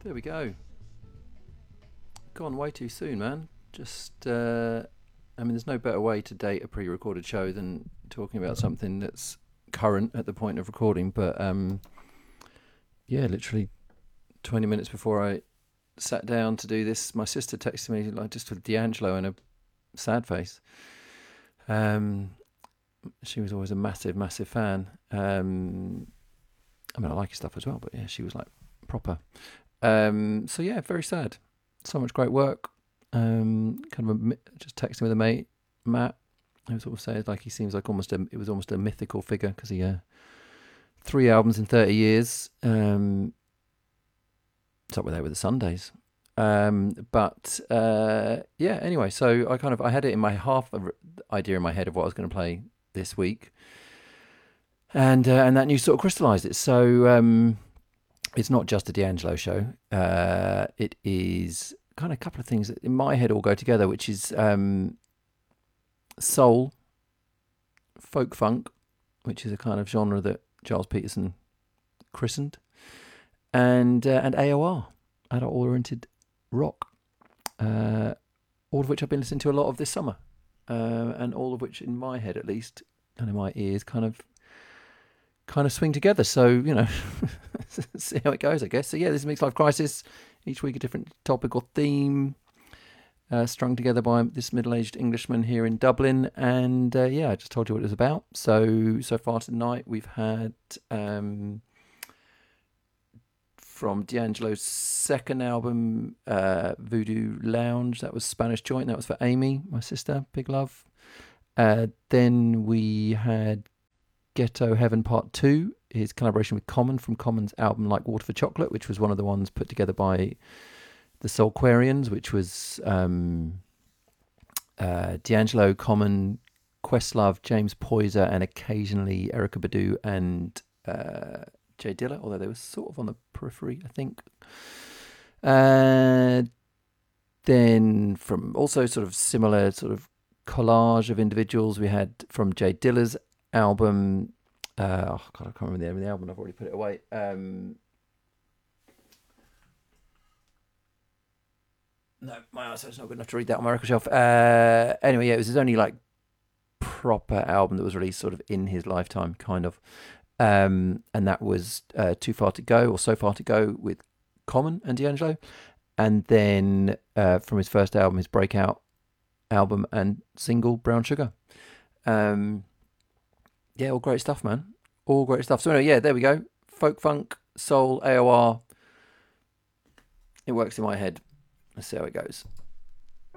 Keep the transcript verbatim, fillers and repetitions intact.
There we go. Gone way too soon, man. Just, uh, I mean, there's no better way to date a pre-recorded show than talking about something that's current at the point of recording. But um, yeah, literally twenty minutes before I sat down to do this, my sister texted me like just with D'Angelo and a sad face. Um, she was always a massive, massive fan. Um, I mean, I like his stuff as well, but yeah, she was like proper. Um, so yeah, very sad. So much great work. Um, kind of a, just texting with a mate, Matt, who sort of said like he seems like almost a, it was almost a mythical figure because he uh, three albums in thirty years. Um, it's up with there with the Sundays. Um, but uh, yeah, anyway, so I kind of I had it in my half idea in my head of what I was going to play this week, and uh, and that news sort of crystallised it. So um, it's not just a D'Angelo show. Uh, it is kind of a couple of things that in my head all go together, which is um, soul, folk funk, which is a kind of genre that Giles Peterson christened, and uh, and A O R, adult oriented rock, uh, all of which I've been listening to a lot of this summer, uh, and all of which in my head at least, and in my ears, kind of kind of swing together. So, you know, see how it goes, I guess. So yeah, this is Mixed Life Crisis. Each week a different topic or theme, uh, strung together by this middle-aged Englishman here in Dublin. And uh, yeah, I just told you what it was about. So, so far tonight we've had um, from D'Angelo's second album, uh, Voodoo Lounge. That was Spanish Joint. That was for Amy, my sister. Big love. Uh, then we had Ghetto Heaven Part two, his collaboration with Common from Common's album Like Water for Chocolate, which was one of the ones put together by the Soulquarians, which was um, uh, D'Angelo, Common, Questlove, James Poyser, and occasionally Erykah Badu and uh, Jay Dilla, although they were sort of on the periphery, I think. Uh, then from also sort of similar sort of collage of individuals, we had from Jay Dilla's album, uh, oh God, I can't remember the name of the album, I've already put it away. Um, no, my eyesight's not good enough to read that on my record shelf. Uh, anyway, yeah, it was his only like proper album that was released sort of in his lifetime, kind of. Um, and that was uh, Too Far to Go, or So Far to Go, with Common and D'Angelo. And then uh, from his first album, his breakout album and single, Brown Sugar. Um, yeah, all great stuff, man. All great stuff. So anyway, yeah, there we go. Folk funk, soul, A O R. It works in my head. Let's see how it goes.